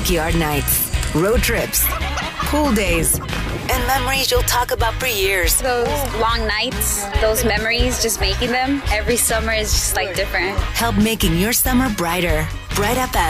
backyard nights, road trips, pool days, and memories you'll talk about for years. Those long nights, those memories, just making them every summer is just like different. Help making your summer brighter. Bright FM.